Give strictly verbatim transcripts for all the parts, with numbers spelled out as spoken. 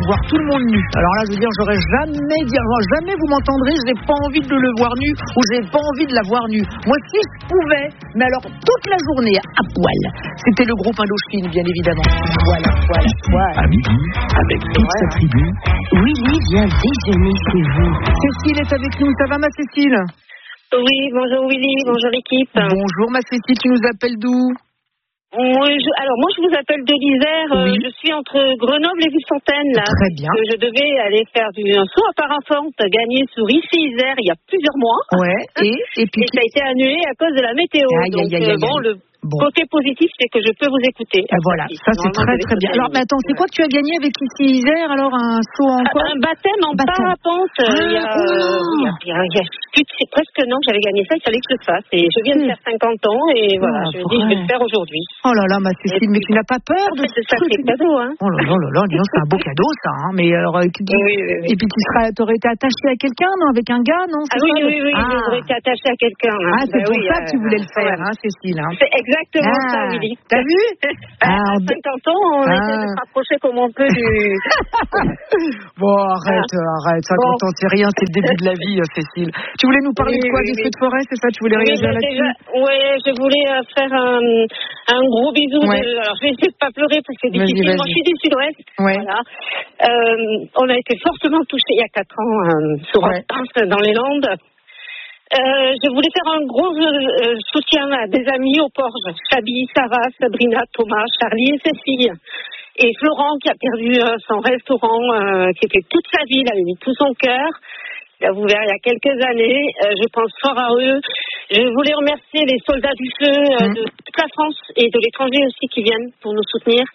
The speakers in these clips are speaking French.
voir tout le monde nu. Alors là, je veux dire, j'aurais jamais dit, alors, jamais vous m'entendrez, je n'ai pas envie de le voir nu ou j'ai pas envie de la voir nue. Moi, si je pouvais, mais alors toute la journée à poil. C'était le groupe Indochine, bien évidemment. Voilà, voilà, voilà. À midi, avec toute sa tribu, Willy vient déjeuner chez vous. Cécile est avec nous, ça va ma Cécile? Oui, bonjour Willy, bonjour l'équipe. Bonjour ma Cécile, tu nous appelles d'où? Moi, je, alors moi je vous appelle de l'Isère, Oui. euh, je suis entre Grenoble et Ville-Fontaine là. Très bien. Euh, je devais aller faire du, un saut à parapente gagné sur Issy-Isère il y a plusieurs mois. Ouais, et, et puis... Et ça a été annulé à cause de la météo. Aïe, Donc aïe, aïe, euh, aïe, bon, aïe. le Bon. côté positif c'est que je peux vous écouter. Ah, voilà, ça c'est très très bien. Alors, mais attends, c'est quoi que tu as gagné avec ici Isère? Alors, un saut en quoi? Un baptême en Baptême. parapente. Ah, il y a, oh. il y a, il y a, il y a plus de- c'est presque un an que j'avais gagné ça, il fallait que je le fasse. Et je viens de Hmm. faire cinquante ans et voilà, Ah, je me dis je vais vrai. le faire aujourd'hui. Oh là là, ma Cécile, mais tu n'as pas peur de C'est ça qui est cadeau, hein. Oh là là là là, dis donc, c'est un beau cadeau ça, hein. Mais alors, euh, tu- Oui, oui, oui. et puis tu seras, t'aurais été attachée à quelqu'un, non? Avec un gars, non? Ah C'est oui, ça, oui, oui, ah. j'aurais été attachée à quelqu'un. Hein. Ah, c'est Bah pour oui, ça euh, que tu voulais le faire, ouais. hein, Cécile, hein. C'est exactement Ah, ça, Willy. t'as vu? À Ah, on- cinquante ans, on Ah. essaie de se rapprocher comme on peut du... Bon, arrête, arrête, cinquante Bon. ans, c'est rien, c'est le début de la vie, euh, Cécile. Tu voulais nous parler Oui, de quoi? oui, Des oui. feux de forêt, c'est ça? Tu voulais Oui, réagir bah, là-dessus? déjà, ouais, je voulais euh, faire un, un gros bisou. Ouais. De, alors, je vais essayer de pas pleurer parce que c'est Vas-y, difficile. Moi, vas-y. je suis du Sud-Ouest. Ouais. Voilà. Euh, on a été fortement touchés il y a quatre ans euh, sur Ouais. Orpins, dans les Landes. Euh, je voulais faire un gros euh, soutien à des amis au Porge. Chabi, Sarah, Sabrina, Thomas, Charlie et ses filles. Et Florent qui a perdu euh, son restaurant, euh, qui était toute sa vie, il avait mis tout son cœur. Il a ouvert il y a quelques années. Euh, je pense fort à eux. Je voulais remercier les soldats du feu euh, Mmh. de toute la France et de l'étranger aussi qui viennent pour nous soutenir.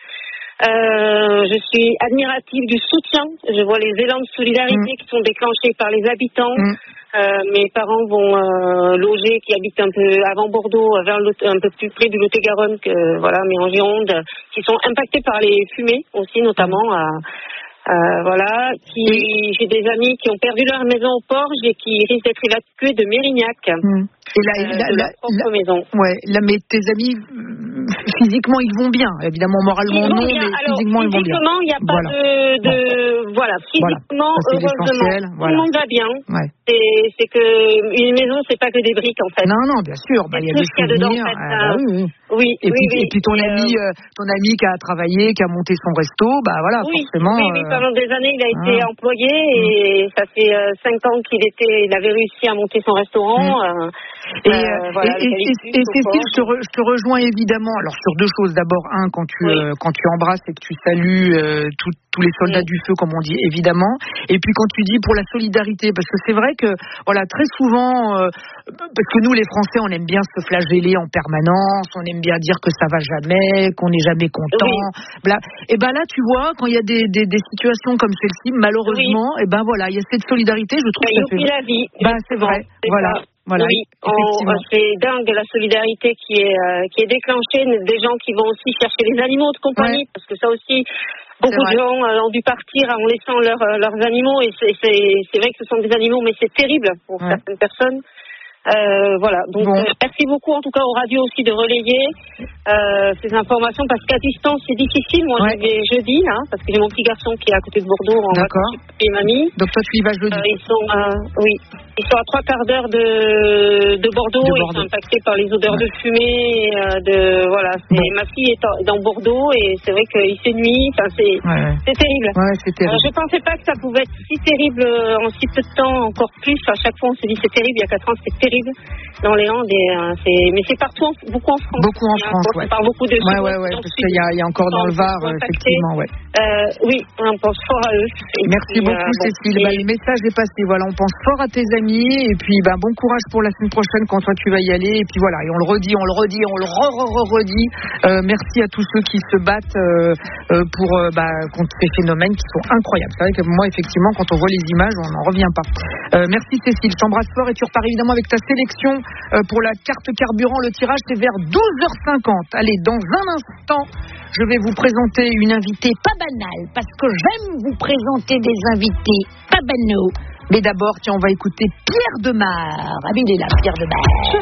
Euh, je suis admirative du soutien. Je vois les élans de solidarité Mmh. qui sont déclenchés par les habitants. Mmh. Euh, mes parents vont euh, loger, qui habitent un peu avant Bordeaux, vers le, un peu plus près du Lot-et-Garonne, que voilà, mais en Gironde, qui sont impactés par les fumées aussi, notamment. À, euh, voilà, qui j'ai des amis qui ont perdu leur maison au Porge et qui risquent d'être évacués de Mérignac. Mmh. Et là, Euh, là, de là, leur propre là- maison. ouais, là, mais tes amis, euh, physiquement, ils vont bien. Évidemment, moralement, Ils vont non, bien. mais Alors, physiquement, ils vont bien. physiquement, il n'y a pas Voilà. de, de voilà, physiquement, Ça, c'est heureusement, l'essentiel, tout voilà. le monde va bien. Ouais. C'est, c'est que une maison, c'est pas que des briques en fait. Non, non, bien sûr. Bah, il y a tout des ce qu'il y a dedans, souvenirs. en fait, Ah, hein. bah oui, oui. Oui, Et, oui, puis, oui. et puis ton Et, ami, euh, euh, ton ami qui a travaillé, qui a monté son resto, bah voilà, oui, forcément. oui, oui, euh, pendant des années, il a été ah. employé et ça fait euh, cinq ans qu'il était, il avait réussi à monter son restaurant. Euh, Et, euh, euh, voilà, et, avec et- Alexis, et au Cécile, Porge. je te, re- je te rejoins évidemment. Alors sur deux choses. D'abord, un, quand tu Oui. euh, quand tu embrasses et que tu salues euh, tout- tous les soldats Mm. du feu, comme on dit, évidemment. Et puis quand tu dis pour la solidarité, parce que c'est vrai que voilà, très souvent, euh, parce que nous les Français, on aime bien se flageller en permanence, on aime bien dire que ça va jamais, qu'on n'est jamais content. Bla. Et ben là, tu vois, quand il y a des, des, des situations comme celle-ci, malheureusement, et ben voilà, il y a cette solidarité. Je trouve Ça que ça youpi fait. la vie. Bah c'est vrai. C'est Voilà. ça. Voilà, oui, on- effectivement. c'est dingue la solidarité qui est euh, qui est déclenchée, des gens qui vont aussi chercher les animaux de compagnie, Ouais. parce que ça aussi, beaucoup vrai. de gens euh, ont dû partir en laissant leur, euh, leurs animaux, et c'est, c'est, c'est vrai que ce sont des animaux, mais c'est terrible pour Ouais. certaines personnes. Euh, voilà, donc Bon. euh, merci beaucoup en tout cas aux radios aussi de relayer euh, ces informations, parce qu'à distance c'est difficile. Moi Ouais. j'y vais jeudi là, parce que j'ai mon petit garçon qui est à côté de Bordeaux en D'accord. vacances chez papi et mamie. Donc toi, tu y vas jeudi. Euh, ils sont, euh, oui, ils sont à trois quarts d'heure de, de Bordeaux. De Ils Bordeaux. sont impactés par les odeurs Ouais. de fumée. euh, de voilà, c'est, Bon. ma fille est en- dans Bordeaux et c'est vrai qu'il fait nuit. Enfin, c'est, Ouais, ouais. c'est terrible. Ouais, c'est Euh, terrible. je pensais pas que ça pouvait être si terrible euh, en si peu de temps, encore plus. À chaque fois, on se dit c'est terrible. Il y a quatre ans, c'était terrible dans les Landes. Et, euh, c'est, mais c'est partout, en- beaucoup en France. Beaucoup en Il y a- France, on ouais. parle beaucoup de Ouais, Sud-Ouest, ouais, ouais, dans le parce Sud. qu'il y a, il y a encore dans le Var, Ils sont euh, impactés. effectivement, ouais. Euh, oui, on pense fort à eux. Et Merci puis, beaucoup, euh, bon, Cécile. et- Bah, le message est passé. Voilà, on pense fort à tes amis. Et puis, bah, bon courage pour la semaine prochaine quand toi tu vas y aller. Et puis voilà, et on le redit, on le redit, on le re-re-re-redit. Euh, merci à tous ceux qui se battent euh, euh, pour euh, bah, contre ces phénomènes qui sont incroyables. C'est vrai que moi, effectivement, quand on voit les images, on n'en revient pas. Euh, merci Cécile, je t'embrasse fort et tu repars évidemment avec ta sélection euh, pour la carte carburant. Le tirage, c'est vers douze heures cinquante. Allez, dans un instant, je vais vous présenter une invitée pas banale, parce que j'aime vous présenter des invités pas banaux. Mais d'abord, tiens, on va écouter Pierre Demar. Ah, mais il est là, Pierre Demar.